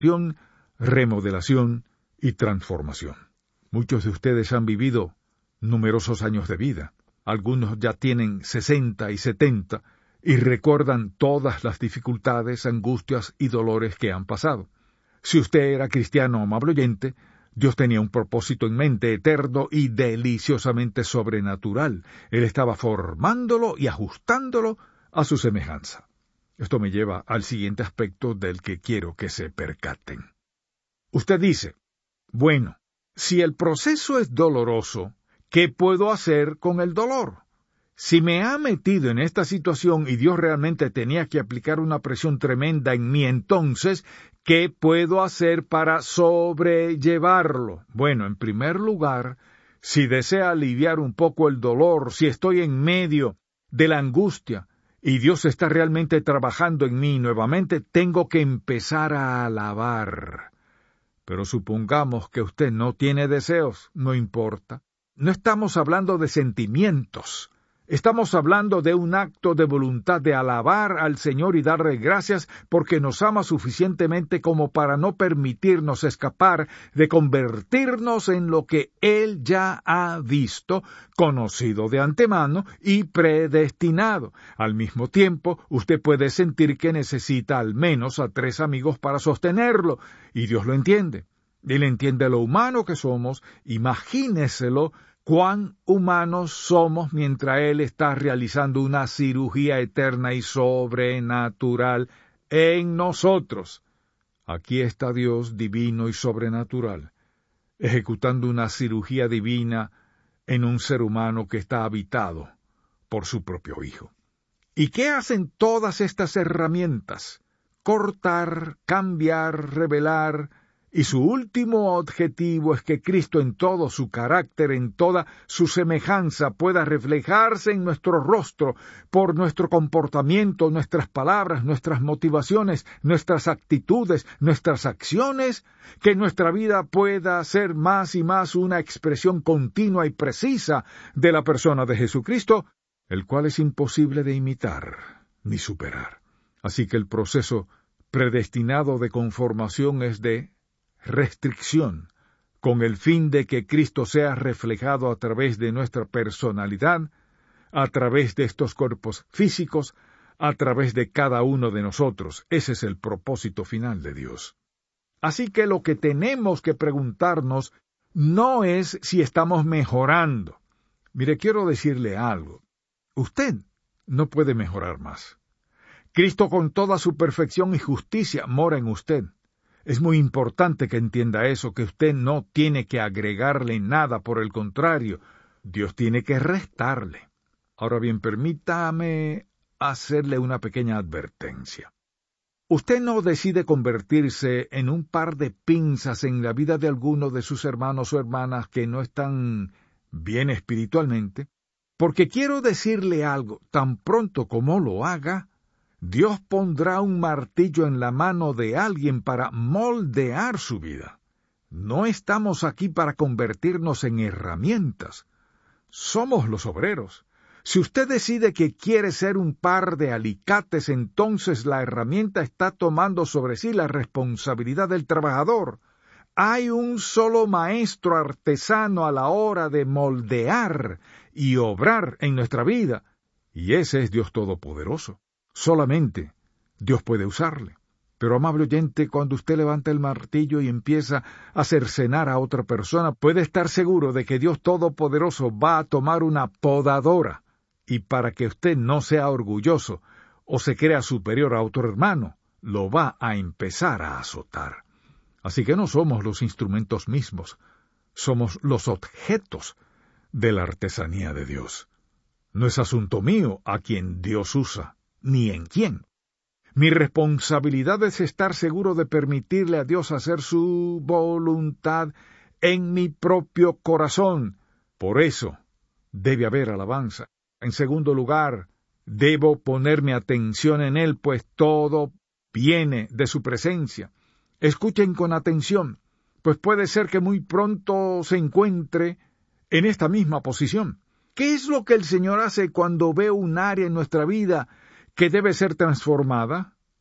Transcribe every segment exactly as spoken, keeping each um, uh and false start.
restauración, remodelación y transformación. Muchos de ustedes han vivido numerosos años de vida. Algunos ya tienen sesenta y setenta y recuerdan todas las dificultades, angustias y dolores que han pasado. Si usted era cristiano, amable oyente, Dios tenía un propósito en mente eterno y deliciosamente sobrenatural. Él estaba formándolo y ajustándolo a su semejanza. Esto me lleva al siguiente aspecto del que quiero que se percaten. Usted dice, bueno, si el proceso es doloroso, ¿qué puedo hacer con el dolor? Si me ha metido en esta situación y Dios realmente tenía que aplicar una presión tremenda en mí, entonces, ¿qué puedo hacer para sobrellevarlo? Bueno, en primer lugar, si desea aliviar un poco el dolor, si estoy en medio de la angustia y Dios está realmente trabajando en mí nuevamente, tengo que empezar a alabar. Pero supongamos que usted no tiene deseos, no importa. No estamos hablando de sentimientos. Estamos hablando de un acto de voluntad de alabar al Señor y darle gracias porque nos ama suficientemente como para no permitirnos escapar de convertirnos en lo que Él ya ha visto, conocido de antemano y predestinado. Al mismo tiempo, usted puede sentir que necesita al menos a tres amigos para sostenerlo, y Dios lo entiende. Él entiende lo humano que somos, imagíneselo, cuán humanos somos mientras Él está realizando una cirugía eterna y sobrenatural en nosotros. Aquí está Dios divino y sobrenatural, ejecutando una cirugía divina en un ser humano que está habitado por su propio Hijo. ¿Y qué hacen todas estas herramientas? Cortar, cambiar, revelar. Y su último objetivo es que Cristo en todo su carácter, en toda su semejanza, pueda reflejarse en nuestro rostro por nuestro comportamiento, nuestras palabras, nuestras motivaciones, nuestras actitudes, nuestras acciones, que nuestra vida pueda ser más y más una expresión continua y precisa de la persona de Jesucristo, el cual es imposible de imitar ni superar. Así que el proceso predestinado de conformación es de restricción, con el fin de que Cristo sea reflejado a través de nuestra personalidad, a través de estos cuerpos físicos, a través de cada uno de nosotros. Ese es el propósito final de Dios. Así que lo que tenemos que preguntarnos no es si estamos mejorando. Mire, quiero decirle algo. Usted no puede mejorar más. Cristo con toda su perfección y justicia mora en usted. Es muy importante que entienda eso, que usted no tiene que agregarle nada, por el contrario, Dios tiene que restarle. Ahora bien, permítame hacerle una pequeña advertencia. Usted no decide convertirse en un par de pinzas en la vida de alguno de sus hermanos o hermanas que no están bien espiritualmente, porque quiero decirle algo, tan pronto como lo haga, Dios pondrá un martillo en la mano de alguien para moldear su vida. No estamos aquí para convertirnos en herramientas. Somos los obreros. Si usted decide que quiere ser un par de alicates, entonces la herramienta está tomando sobre sí la responsabilidad del trabajador. Hay un solo maestro artesano a la hora de moldear y obrar en nuestra vida, y ese es Dios Todopoderoso. Solamente Dios puede usarle. Pero, amable oyente, cuando usted levanta el martillo y empieza a cercenar a otra persona, puede estar seguro de que Dios Todopoderoso va a tomar una podadora, y para que usted no sea orgulloso o se crea superior a otro hermano, lo va a empezar a azotar. Así que no somos los instrumentos mismos, somos los objetos de la artesanía de Dios. No es asunto mío a quien Dios usa, ni en quién. Mi responsabilidad es estar seguro de permitirle a Dios hacer su voluntad en mi propio corazón. Por eso debe haber alabanza. En segundo lugar, debo ponerme atención en Él, pues todo viene de su presencia. Escuchen con atención, pues puede ser que muy pronto se encuentre en esta misma posición. ¿Qué es lo que el Señor hace cuando ve un área en nuestra vida que debe ser transformada?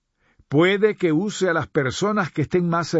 Puede que use a las personas que estén más